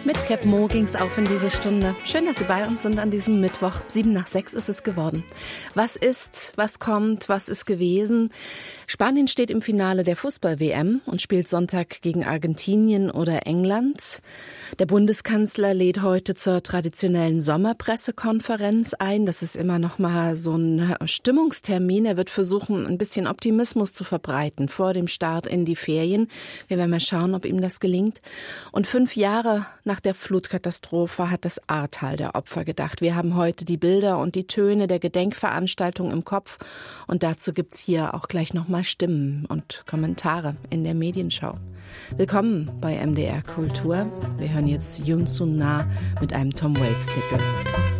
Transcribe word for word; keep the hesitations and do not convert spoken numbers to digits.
Mit Cap Mo ging's auf in diese Stunde. Schön, dass Sie bei uns sind an diesem Mittwoch. Sieben nach sechs ist es geworden. Was ist, was kommt, was ist gewesen? Spanien steht im Finale der Fußball-W M und spielt Sonntag gegen Argentinien oder England. Der Bundeskanzler lädt heute zur traditionellen Sommerpressekonferenz ein. Das ist immer noch mal so ein Stimmungstermin. Er wird versuchen, ein bisschen Optimismus zu verbreiten vor dem Start in die Ferien. Wir werden mal schauen, ob ihm das gelingt. Und fünf Jahre nach der Flutkatastrophe hat das Ahrtal der Opfer gedacht. Wir haben heute die Bilder und die Töne der Gedenkveranstaltung im Kopf. Und dazu gibt's hier auch gleich noch mal Stimmen und Kommentare in der Medienschau. Willkommen bei M D R Kultur. Wir hören jetzt Yoon Sung Na mit einem Tom Waits Titel.